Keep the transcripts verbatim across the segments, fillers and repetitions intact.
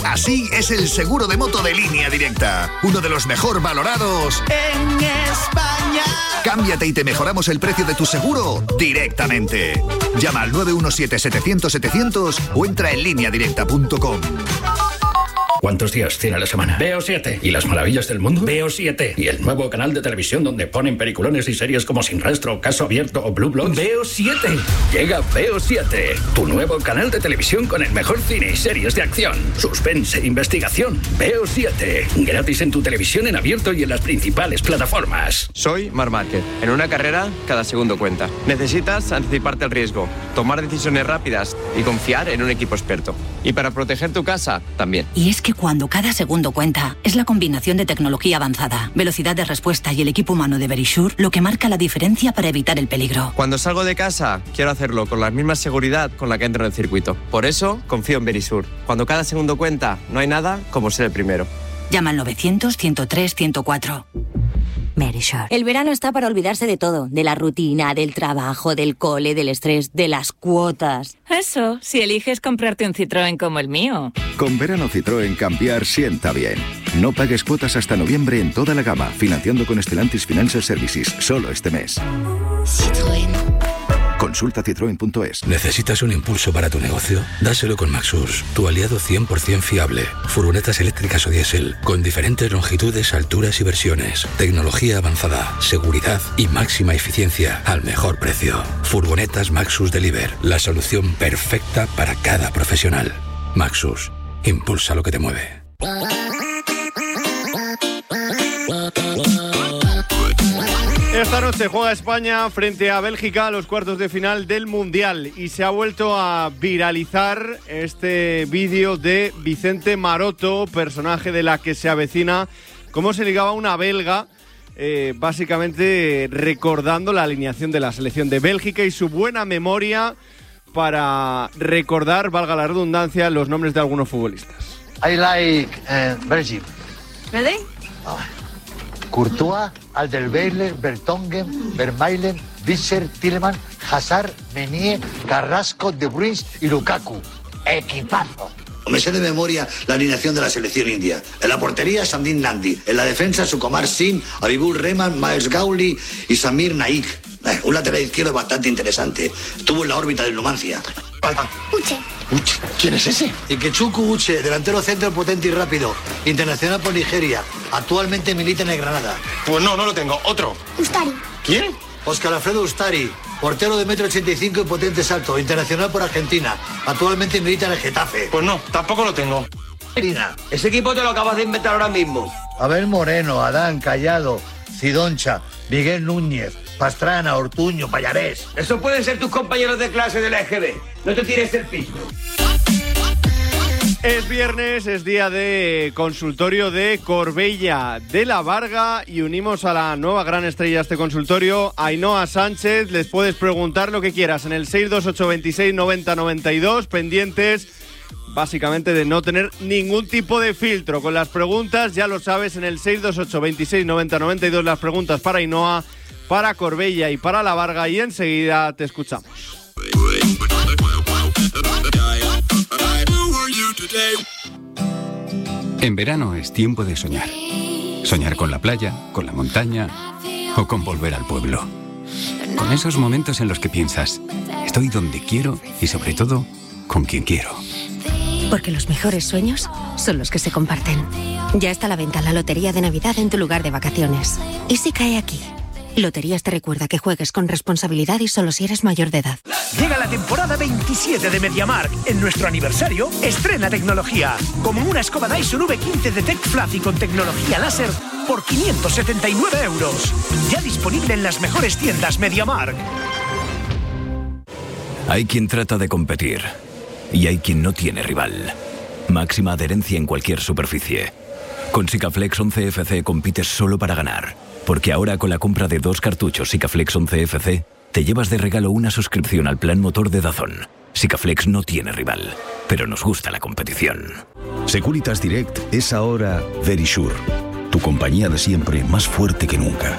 Así es el seguro de moto de Línea Directa, uno de los mejor valorados en España. Cámbiate y te mejoramos el precio de tu seguro directamente. Llama al nueve uno siete, setecientos, setecientos o entra en línea directa punto com. ¿Cuántos días tiene la semana? Veo siete. ¿Y las maravillas del mundo? Veo siete. ¿Y el nuevo canal de televisión donde ponen peliculones y series como Sin Rastro, Caso Abierto o Blue Bloods? Veo siete. Llega Veo siete, tu nuevo canal de televisión con el mejor cine y series de acción, suspense e investigación. Veo siete. Gratis en tu televisión en abierto y en las principales plataformas. Soy Marc Márquez. En una carrera, cada segundo cuenta. Necesitas anticiparte al riesgo, tomar decisiones rápidas y confiar en un equipo experto. Y para proteger tu casa, también. Y es que cuando cada segundo cuenta, es la combinación de tecnología avanzada, velocidad de respuesta y el equipo humano de Verisure lo que marca la diferencia para evitar el peligro. Cuando salgo de casa, quiero hacerlo con la misma seguridad con la que entro en el circuito. Por eso, confío en Verisure. Cuando cada segundo cuenta, no hay nada como ser el primero. Llama al novecientos, ciento tres, ciento cuatro. Verisure. El verano está para olvidarse de todo, de la rutina, del trabajo, del cole, del estrés, de las cuotas. Eso, si eliges comprarte un Citroën como el mío. Con verano Citroën cambiar sienta bien. No pagues cuotas hasta noviembre en toda la gama, financiando con Stellantis Financial Services, solo este mes. Citroën. Consulta citroen punto es. ¿Necesitas un impulso para tu negocio? Dáselo con Maxus, tu aliado cien por ciento fiable. Furgonetas eléctricas o diésel, con diferentes longitudes, alturas y versiones. Tecnología avanzada, seguridad y máxima eficiencia al mejor precio. Furgonetas Maxus Deliver, la solución perfecta para cada profesional. Maxus, impulsa lo que te mueve. Esta noche juega España frente a Bélgica a los cuartos de final del Mundial y se ha vuelto a viralizar este vídeo de Vicente Maroto, personaje de La que se avecina, cómo se ligaba una belga, eh, básicamente recordando la alineación de la selección de Bélgica y su buena memoria para recordar, valga la redundancia, los nombres de algunos futbolistas. I like uh, Belgium. ¿Ready? Oh. Courtois, Alderweireld, Vertonghen, Vermaelen, Visser, Tielemans, Hazard, Meunier, Carrasco, De Bruyne y Lukaku. ¡Equipazo! Me sé de memoria la alineación de la selección india. En la portería, Sandin Nandi. En la defensa, Sukumar Singh, Abibur Rehman, Mahesh Gauli y Samir Naik. Eh, un lateral izquierdo bastante interesante. Estuvo en la órbita del Numancia. Uche. Uche. ¿Quién es ese? Ikechukwu Uche, delantero centro potente y rápido. Internacional por Nigeria. Actualmente milita en el Granada. Pues no, no lo tengo. Otro. Ustari. ¿Quién? Óscar Alfredo Ustari. Portero de metro ochenta y cinco y potente salto. Internacional por Argentina. Actualmente milita en el Getafe. Pues no, tampoco lo tengo. Ese equipo te lo acabas de inventar ahora mismo. Abel Moreno, Adán, Callado, Cidoncha, Miguel Núñez, Pastrana, Ortuño, Pallarés. Eso pueden ser tus compañeros de clase de la E G B. No te tires el piso. Es viernes, es día de consultorio de Corbella de la Varga y unimos a la nueva gran estrella de este consultorio, Ainhoa Sánchez. Les puedes preguntar lo que quieras en el seis dos ocho, veintiséis, noventa, noventa y dos, pendientes básicamente de no tener ningún tipo de filtro con las preguntas, ya lo sabes, en el seis dos ocho, veintiséis, noventa, noventa y dos las preguntas para Ainhoa, para Corbella y para la Varga, y enseguida te escuchamos. En verano es tiempo de soñar. Soñar con la playa, con la montaña o con volver al pueblo. Con esos momentos en los que piensas, estoy donde quiero y sobre todo, con quien quiero. Porque los mejores sueños son los que se comparten. Ya está a la venta la Lotería de Navidad en tu lugar de vacaciones. ¿Y si cae aquí? Loterías te recuerda que juegues con responsabilidad y solo si eres mayor de edad. Llega la temporada veintisiete de MediaMarkt. En nuestro aniversario, estrena tecnología. Como una escoba Dyson V quince de TechFluffy con tecnología láser por quinientos setenta y nueve euros. Ya disponible en las mejores tiendas MediaMarkt. Hay quien trata de competir y hay quien no tiene rival. Máxima adherencia en cualquier superficie. Con Sikaflex once F C compites solo para ganar. Porque ahora con la compra de dos cartuchos Sikaflex once F C, te llevas de regalo una suscripción al plan motor de DAZN. Sikaflex no tiene rival, pero nos gusta la competición. Securitas Direct es ahora Verisure, tu compañía de siempre más fuerte que nunca.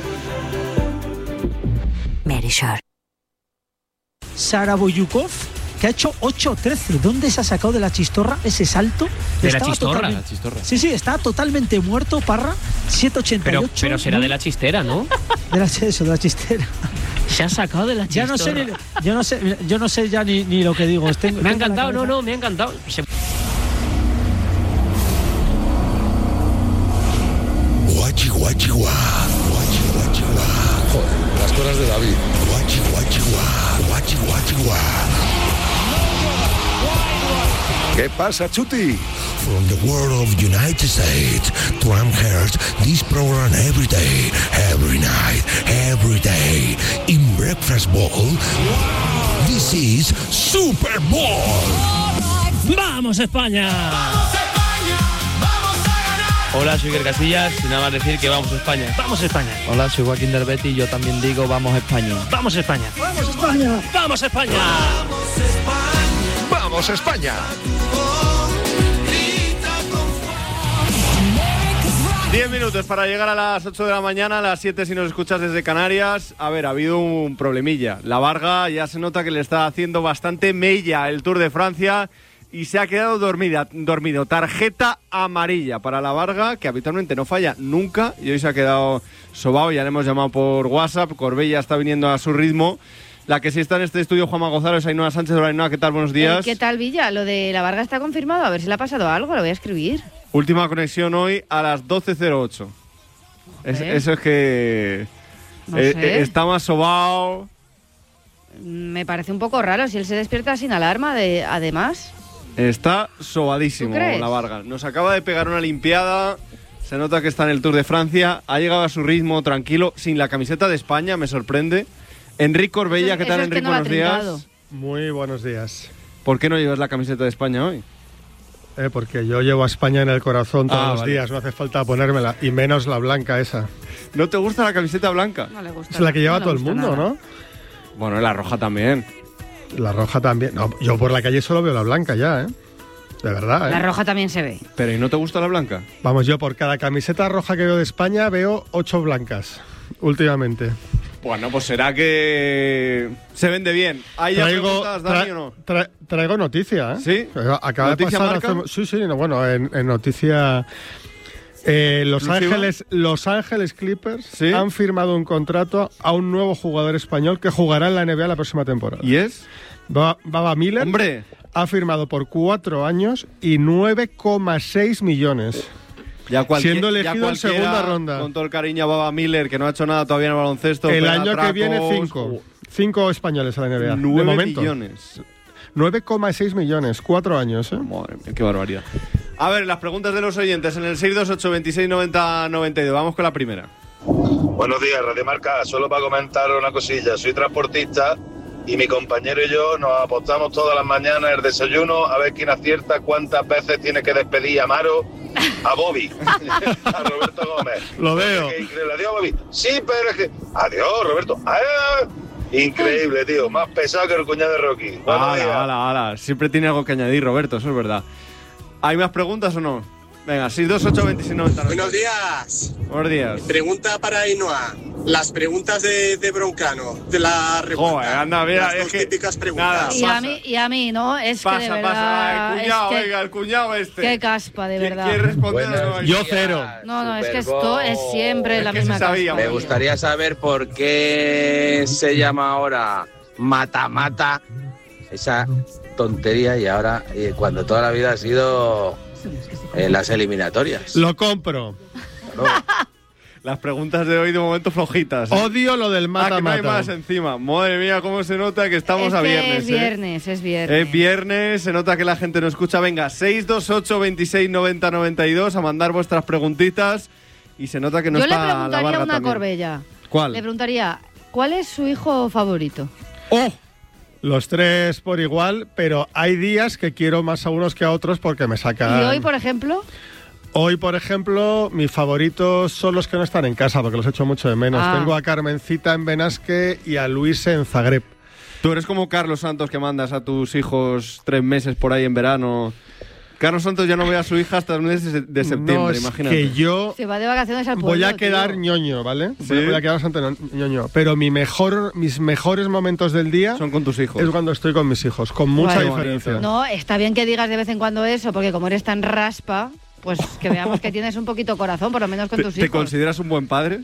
Verisure. Sara Boyukov que ha hecho ocho trece. ¿Dónde se ha sacado de la chistorra ese salto? De la chistorra. la chistorra. Sí, sí, está totalmente muerto, Parra. siete ochenta y ocho. Pero, pero será de la chistera, ¿no? De la, eso, de la chistera. Se ha sacado de la chistorra. Ya no sé, ni, yo no sé, yo no sé ya ni, ni lo que digo. Tengo, me ha encantado, no, no, me ha encantado. Se... Guachi, guachi, guá. Guachi, guachi, guá. Joder, las cosas de David. Guachi, guachi, guá. Guachi, guachi, guá. ¿Qué pasa, Chuti? From the world of United States, Trump hears this program every day, every night, every day. In Breakfast Bowl, this is Super Bowl. ¡Vamos, España! ¡Vamos, España! ¡Vamos a ganar! Hola, soy Iker Casillas y nada más decir que vamos a España. ¡Vamos, España! Hola, soy Joaquín del Betis y yo también digo vamos a España. ¡Vamos, España! ¡Vamos, España! ¡Vamos, España! ¡Vamos, España! Diez minutos para llegar a las ocho de la mañana, a las siete si nos escuchas desde Canarias. A ver, ha habido un problemilla. La Varga ya se nota que le está haciendo bastante mella el Tour de Francia y se ha quedado dormida, dormido. Tarjeta amarilla para la Varga, que habitualmente no falla nunca y hoy se ha quedado sobao. Ya le hemos llamado por WhatsApp. Corbella está viniendo a su ritmo. La que sí está en este estudio, Juanma González, Ainhoa Sánchez. Hola, Ainhoa, ¿qué tal? Buenos días. ¿Qué tal, Villa? Lo de la Varga está confirmado. A ver si le ha pasado algo, lo voy a escribir. Última conexión hoy a las doce cero ocho. Es, eso es que no eh, sé. está más sobao. Me parece un poco raro si él se despierta sin alarma, de, además. Está sobadísimo la Varga. Nos acaba de pegar una limpiada. Se nota que está en el Tour de Francia. Ha llegado a su ritmo tranquilo, sin la camiseta de España, me sorprende. Enrique Corbella, ¿qué tal, Enrique? No buenos días. Muy buenos días. ¿Por qué no llevas la camiseta de España hoy? Eh, porque yo llevo a España en el corazón todos ah, los vale. días, no hace falta ponérmela, y menos la blanca esa. ¿No te gusta la camiseta blanca? No le gusta. Es la que lleva no todo el mundo, nada. ¿no? Bueno, la roja también. La roja también. No, yo por la calle solo veo la blanca ya, ¿eh? De verdad, ¿eh? La roja también se ve. ¿Pero y no te gusta la blanca? Vamos, yo por cada camiseta roja que veo de España veo ocho blancas, últimamente. Bueno, pues será que se vende bien. ¿Hay ya traigo, preguntas, Dani, tra- o no? tra- traigo noticia, ¿eh? ¿Sí? Acaba de ¿Noticia pasar marca? hace- Sí, sí, no, bueno, en, en noticia... Eh, Los ¿Exclusiva? Ángeles, Los Ángeles Clippers ¿Sí? han firmado un contrato a un nuevo jugador español que jugará en la N B A la próxima temporada. ¿Y es? Ba- Baba Miller. ¡Hombre! Ha firmado por cuatro años y nueve coma seis millones. Ya cualquier, siendo elegido ya en segunda ronda. Con todo el cariño a Baba Miller, que no ha hecho nada todavía en el baloncesto. El pega año atracos. que viene, cinco. Cinco españoles a la N B A. de Nueve momento. millones. nueve coma seis millones, cuatro años, ¿eh? Madre mía, qué barbaridad. A ver, las preguntas de los oyentes en el seis dos ocho, veintiséis, noventa, noventa y dos. Vamos con la primera. Buenos días, Radio Marca. Solo para comentar una cosilla. Soy transportista y mi compañero y yo nos apostamos todas las mañanas el desayuno a ver quién acierta cuántas veces tiene que despedir a Maro, a Bobby, a Roberto Gómez. Lo veo. Qué increíble. Adiós, Bobby. Sí, pero es que... Adiós, Roberto. ¡Ah! Increíble, tío. Más pesado que el cuñado de Rocky. Buenos días. Ala, ala, ala. Siempre tiene algo que añadir, Roberto, eso es verdad. ¿Hay más preguntas o no? Venga, seis dos ocho, veintiséis, noventa. Buenos días. Buenos días. Pregunta para Ainhoa. Las preguntas de, de Broncano, de la revuelta. Joder, anda, mira, las es dos que- típicas preguntas. nada, Y a, mí, y a mí, ¿no? Es Pasa, que de pasa. verdad... El cuñado, es que, venga, el cuñado este. Qué caspa, de ¿Quién verdad. quiere responder? Buenos No, Yo cero. No, no, es que esto es siempre Es la que misma se sabía, caspa. Me gustaría saber por qué se llama ahora mata-mata esa tontería y ahora eh, cuando toda la vida ha sido en las eliminatorias. Lo compro. Las preguntas de hoy de momento flojitas. ¿eh? Odio lo del Ah, que no hay mata-mata. más encima. Madre mía, cómo se nota que estamos es a que viernes. es ¿eh? viernes, es viernes. Es viernes, se nota que la gente no escucha. Venga, seis dos ocho, veintiséis, noventa, noventa y dos a mandar vuestras preguntitas. Y se nota que no Yo le está la preguntaría Varga una también. Corbella. ¿Cuál? Le preguntaría, ¿cuál es su hijo favorito? ¡Oh! Los tres por igual, pero hay días que quiero más a unos que a otros porque me sacan... ¿Y hoy, por ejemplo? Hoy, por ejemplo, mis favoritos son los que no están en casa porque los echo mucho de menos. Ah. Tengo a Carmencita en Benasque y a Luis en Zagreb. Tú eres como Carlos Santos, que mandas a tus hijos tres meses por ahí en verano Carlos Santos ya no ve a su hija hasta el mes de, de septiembre, no, es imagínate. que yo Se va de vacaciones al pueblo. voy a quedar tío. ñoño, ¿vale? ¿Sí? Voy, voy a quedar bastante ñoño. Pero mi mejor, mis mejores momentos del día son con tus hijos. Es cuando estoy con mis hijos, con mucha Vale. diferencia. No, está bien que digas de vez en cuando eso, porque como eres tan raspa, pues que veamos que tienes un poquito corazón, por lo menos con ¿Te, tus ¿Te hijos. consideras un buen padre?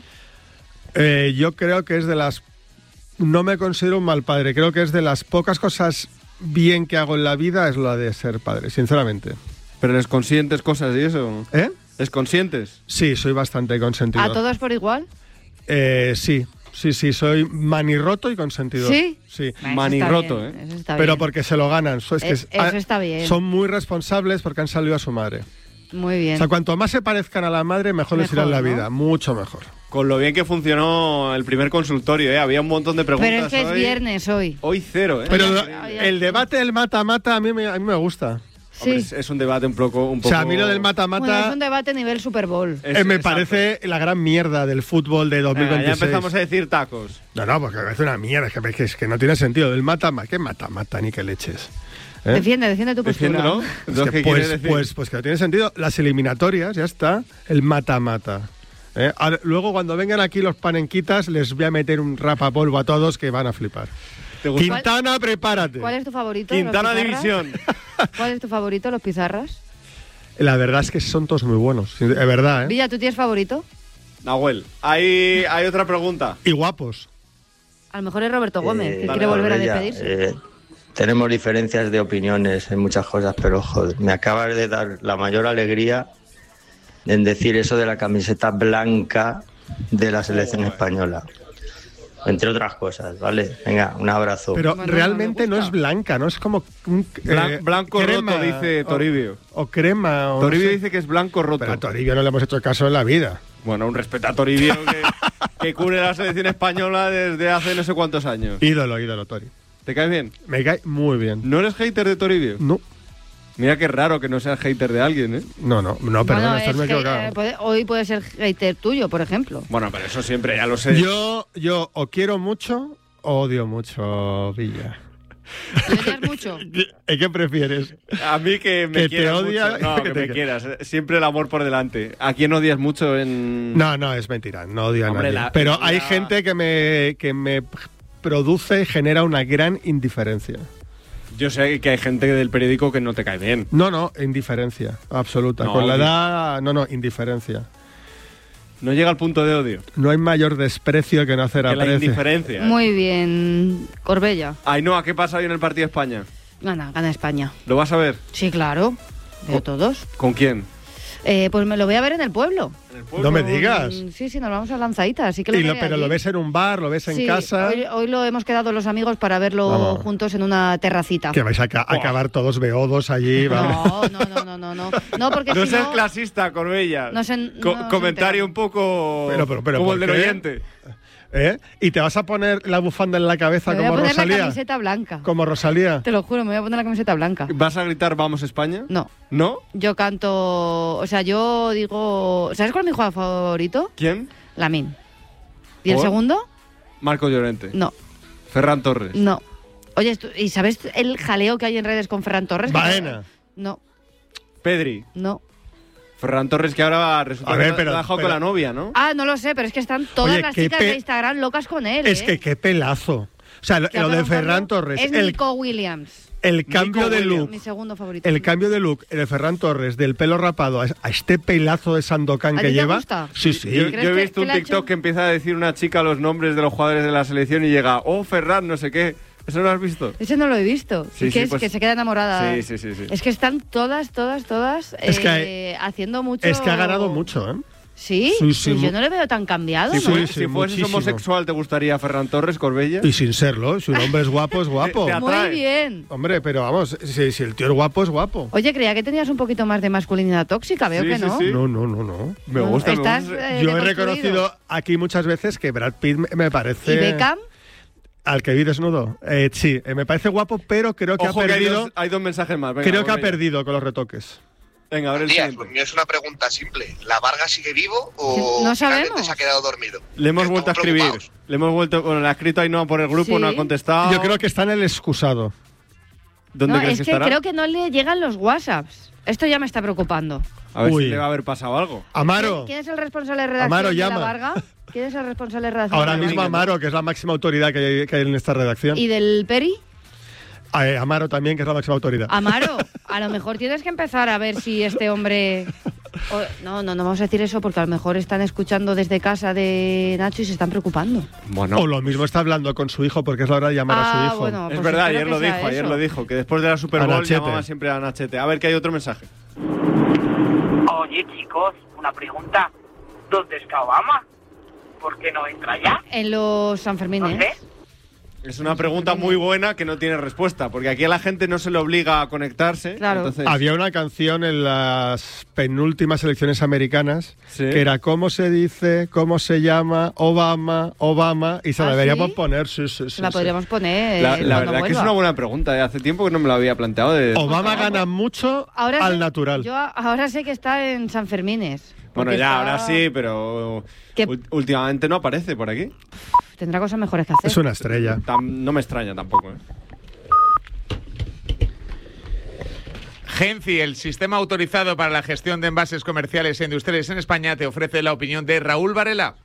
Eh, yo creo que es de las... No me considero un mal padre, creo que es de las pocas cosas bien que hago en la vida es lo de ser padre, sinceramente. ¿Pero eres conscientes cosas y eso? ¿Eh? ¿Es conscientes? Sí, soy bastante consentido. ¿A todos por igual? Eh, sí, sí, sí, soy manirroto y consentido. ¿Sí? Sí. Eso Manirroto, está bien, ¿eh? eso está Pero bien. porque se lo ganan. So- es que Es- eso está bien. Son muy responsables porque han salido a su madre. Muy bien. O sea, cuanto más se parezcan a la madre, mejor, les irá en la Mejor, ¿no? vida. Mucho mejor. Con lo bien que funcionó el primer consultorio, ¿eh? Había un montón de preguntas. Pero es que es hoy. viernes hoy. Hoy cero, ¿eh? Pero Oye, el debate del mata-mata a mí me, a mí me gusta. Hombre, es, es un debate un poco... Un O poco... sea, a mí lo del mata-mata... Bueno, es un debate nivel Super Bowl. Eh, me parece la gran mierda del fútbol de dos mil Venga, veintiséis. ya empezamos a decir tacos. No, no, porque me parece una mierda, es que, es que- es que no tiene sentido. Del mata-mata, ¿qué mata-mata ni qué leches? ¿Eh? Defiende, defiende tu postura. Defiéndelo. Es Entonces, que ¿qué pues, quiere decir? pues, pues que no tiene sentido. Las eliminatorias, ya está. El mata-mata. ¿Eh? Ahora, luego, cuando vengan aquí los panenquitas, les voy a meter un rapapolvo a todos que van a flipar. ¿Te gusta? Quintana, prepárate. ¿Cuál es tu favorito? Quintana ¿Los Pizarras? División. ¿Cuál es tu favorito? ¿Los Pizarras? La verdad es que son todos muy buenos. Es verdad, ¿eh? Villa, ¿tú tienes favorito? Nahuel, hay, hay otra pregunta. Y guapos. A lo mejor es Roberto Gómez, Eh, que quiere volver a Corbella, despedirse. eh, tenemos diferencias de opiniones en muchas cosas, pero joder, me acabas de dar la mayor alegría en decir eso de la camiseta blanca de la selección española. Entre otras cosas, ¿vale? Venga, un abrazo. Pero realmente no, es blanca, ¿no? Es como un, Blan- eh, blanco crema, roto, dice o- Toribio. O, crema. O Toribio no sé. dice que es blanco roto. Pero a Toribio no le hemos hecho caso en la vida. Bueno, un respeto a Toribio que, que cubre la selección española desde hace no sé cuántos años. Ídolo, ídolo, Tori. ¿Te cae bien? Me cae muy bien. ¿No eres hater de Toribio? No. Mira qué raro que no seas hater de alguien, ¿eh? No, no, no, perdona, Bueno, estarme es que, equivocado. eh, puede- hoy puede ser hater tuyo, por ejemplo. Bueno, pero eso siempre, ya lo sé. Yo, yo o quiero mucho o odio mucho, Villa. ¿Te odias mucho? ¿Y qué prefieres? A mí que me Que te quieras odia, mucho. No, que que, te me quiera. quieras. Siempre el amor por delante. ¿A quién odias mucho en...? No, no, es mentira, no odio a Hombre, nadie. la- Pero la- hay gente que me, que me produce y genera una gran indiferencia. Yo sé que hay gente del periódico que no te cae bien. No, no, indiferencia, absoluta. No, Con la odio. edad, no, no, indiferencia. No llega al punto de odio. No hay mayor desprecio que no hacer Que la aprecio. indiferencia. Muy bien, Corbella. Ainhoa, ¿qué pasa hoy en el partido de España? Gana, gana España. ¿Lo vas a ver? Sí, claro. Veo Oh. todos. ¿Con quién? Eh, pues me lo voy a ver en el pueblo. No me digas. Mm, Sí, sí, nos vamos a lanzadita, así que lo Y lo- veré pero allí. lo ves en un bar, lo ves en Sí, casa. Hoy, hoy lo hemos quedado los amigos para verlo Vamos. juntos en una terracita. Que vais a ca- acabar todos beodos allí. vamos. No, no, no, no, no, no. No, porque No si seas no... clasista, Corbella. No se- no Co- se comentario un poco Pero, pero, pero, como ¿por el del qué? oyente. ¿Eh? ¿Y te vas a poner la bufanda en la cabeza Me voy a como poner la Rosalía? camiseta blanca. Como Rosalía. Te lo juro, me voy a poner la camiseta blanca. ¿Vas a gritar Vamos España? No. ¿No? Yo canto... O sea, yo digo... ¿Sabes cuál es mi jugador favorito? ¿Quién? Lamin. ¿Y el ¿Por? segundo? Marco Llorente. No, Ferran Torres. no. Oye, estu- ¿y sabes el jaleo que hay en redes con Ferran Torres? Baena. No, Pedri. no. Ferran Torres, que ahora resulta A que ver, lo- pero- lo ha dejado pero- con la novia, ¿no? Ah, no lo sé, pero es que están todas Oye, las qué chicas pe- de Instagram locas con él. Es ¿eh? que qué pelazo. O sea, lo, ¿Qué ha lo de pegado, Ferran Pablo? Torres, Es el, Nico Williams, el cambio de Williams. look, mi segundo favorito. el cambio de look de Ferran Torres, del pelo rapado a, a este pelazo de Sandokan ¿A que ti te lleva. gusta? Sí, sí. Yo, ¿Crees yo he que- visto que un le ha TikTok hecho? que empieza a decir una chica los nombres de los jugadores de la selección y llega, oh, Ferran, no sé qué. ¿Eso no lo has visto? Ese no lo he visto. Sí, y que sí, es pues- que se queda enamorada. Sí, sí, sí, sí. Es que están todas, todas, todas Es que eh, haciendo mucho. Es que ha ganado mucho, ¿eh? ¿Sí? Sí, sí, Pues mu- yo no le veo tan cambiado. Si, ¿no? fue- sí, si fueses muchísimo. homosexual, ¿te gustaría Ferran Torres, Corbella? Y sin serlo, si un hombre es guapo, es guapo. Te- te Muy atrae. bien. Hombre, pero vamos, si, si el tío es guapo, es guapo. Oye, creía que tenías un poquito más de masculinidad tóxica, veo Sí, que sí, no. sí. No, no, no, no. Me No, gusta, me estás, gusta. eh, Yo he deconstruido. reconocido aquí muchas veces que Brad Pitt me- me parece... ¿Y Beckham? Al que vi desnudo. Eh, sí, eh, me parece guapo, pero creo que Ojo ha que hay perdido... dos, hay dos mensajes más. Venga, creo que ha Corbella. perdido con los retoques. Venga, a ver el Díaz, siguiente. lo mío es una pregunta simple. ¿La Varga sigue vivo o No finalmente sabemos. se ha quedado dormido? Le hemos Que vuelto a estamos escribir. preocupados. Le hemos vuelto, bueno, le ha escrito Ainhoa por el grupo, Sí. no ha contestado. Yo creo que está en el excusado. ¿Dónde No, crees es que que estará? creo que no le llegan los WhatsApps. Esto ya me está preocupando. A ver Uy. si le va a haber pasado algo. Amaro. ¿Quién es el responsable de redacción Amaro, de llama. La Varga? ¿Quién es el responsable de redacción? Ahora de La mismo Varga? Amaro, que es la máxima autoridad que hay, que hay en esta redacción. ¿Y del Peri? Eh, Amaro también, que es la máxima autoridad. Amaro, a lo mejor tienes que empezar a ver si este hombre... o- no, no, no vamos a decir eso porque a lo mejor están escuchando desde casa de Nacho y se están preocupando. Bueno. O lo mismo está hablando con su hijo porque es la hora de llamar a Ah, su hijo. bueno. Es pues verdad, espero ayer que lo sea dijo, ayer eso. lo dijo, que después de la Super A Bowl Nachete. llamaba siempre a Nachete. A ver, que hay otro mensaje. Oye, chicos, una pregunta. ¿Dónde está Obama? ¿Por qué no entra ya? En los Sanfermines. No sé. Es una pregunta muy buena que no tiene respuesta, porque aquí a la gente no se le obliga a conectarse. Claro. Entonces, Había una canción en las penúltimas elecciones americanas Sí. que era ¿cómo se dice? ¿Cómo se llama? Obama, Obama. Y se ¿Ah, la deberíamos sí? poner. Sí, sí, sí, La sí. podríamos poner. la, eh, la cuando verdad que es vuelva. una buena pregunta. ¿eh? Hace tiempo que no me lo había planteado. De... Obama gana mucho Ahora al sé- natural. Yo a- ahora sé que está en Sanfermines. Bueno, porque ya, está- ahora sí, pero ¿Qué? ul- últimamente no aparece por aquí. Tendrá cosas mejores que hacer. Es una estrella. Tam- no me extraña tampoco. ¿eh? Genci, el sistema autorizado para la gestión de envases comerciales e industriales en España, te ofrece la opinión de Raúl Varela.